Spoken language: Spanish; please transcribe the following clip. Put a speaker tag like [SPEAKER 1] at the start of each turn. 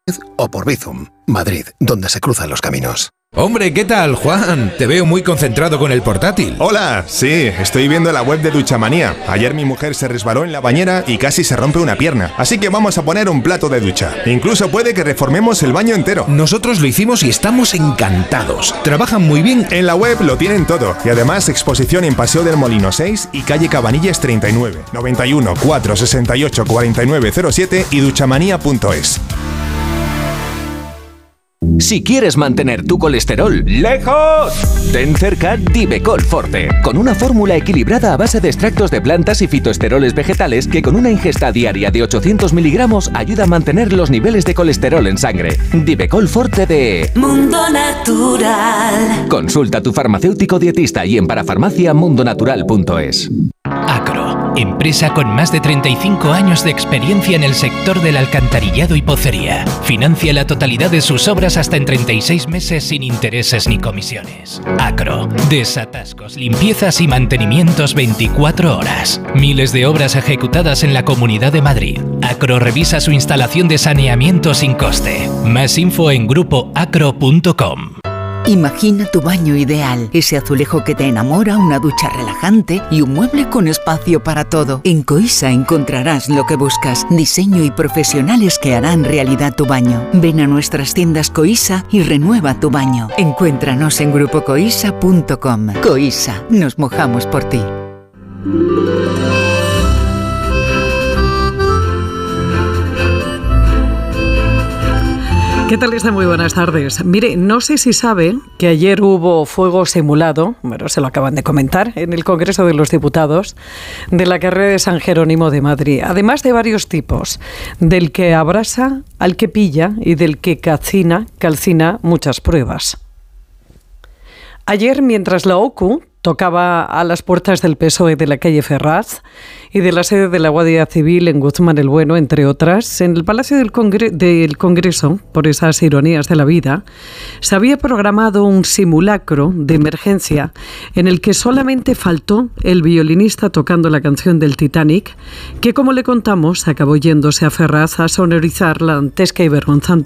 [SPEAKER 1] o por Bizum. Madrid, donde se cruzan los caminos.
[SPEAKER 2] Hombre, ¿qué tal, Juan? Te veo muy concentrado con el portátil.
[SPEAKER 3] Hola, sí, estoy viendo la web de Duchamanía. Ayer mi mujer se resbaló en la bañera y casi se rompe una pierna. Así que vamos a poner un plato de ducha. Incluso puede que reformemos el baño entero.
[SPEAKER 2] Nosotros lo hicimos y estamos encantados. Trabajan muy bien.
[SPEAKER 3] En la web lo tienen todo. Y además exposición en Paseo del Molino 6 y calle Cabanillas 39, 91 468 4907 y duchamanía.es.
[SPEAKER 4] Si quieres mantener tu colesterol lejos, ten cerca Divecol Forte, con una fórmula equilibrada a base de extractos de plantas y fitoesteroles vegetales que con una ingesta diaria de 800 miligramos ayuda a mantener los niveles de colesterol en sangre. Divecol Forte de
[SPEAKER 5] Mundo Natural.
[SPEAKER 4] Consulta a tu farmacéutico dietista y en parafarmaciamundonatural.es.
[SPEAKER 6] Acro, empresa con más de 35 años de experiencia en el sector del alcantarillado y pocería. Financia la totalidad de sus obras hasta en 36 meses sin intereses ni comisiones. Acro, desatascos, limpiezas y mantenimientos 24 horas. Miles de obras ejecutadas en la Comunidad de Madrid. Acro revisa su instalación de saneamiento sin coste. Más info en grupoacro.com.
[SPEAKER 7] Imagina tu baño ideal, ese azulejo que te enamora, una ducha relajante y un mueble con espacio para todo. En Coisa encontrarás lo que buscas, diseño y profesionales que harán realidad tu baño. Ven a nuestras tiendas Coisa y renueva tu baño. Encuéntranos en grupocoisa.com. Coisa, nos mojamos por ti.
[SPEAKER 8] ¿Qué tal está? Muy buenas tardes. Mire, no sé si sabe que ayer hubo fuego simulado, bueno, se lo acaban de comentar, en el Congreso de los Diputados de la carrera de San Jerónimo de Madrid. Además de varios tipos, del que abrasa al que pilla y del que calcina muchas pruebas. Ayer, mientras la OCU tocaba a las puertas del PSOE de la calle Ferraz y de la sede de la Guardia Civil en Guzmán el Bueno, entre otras, en el Palacio del Congreso, por esas ironías de la vida, se había programado un simulacro de emergencia en el que solamente faltó el violinista tocando la canción del Titanic, que, como le contamos, acabó yéndose a Ferraz a sonorizar la dantesca y vergonzante